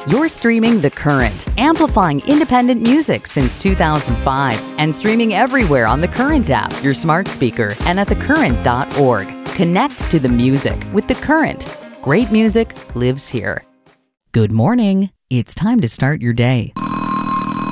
You're streaming The Current, amplifying independent music since 2005 and streaming everywhere on the Current app, your smart speaker, and at thecurrent.org. Connect to the music with The Current. Great music lives here. Good morning. It's time to start your day.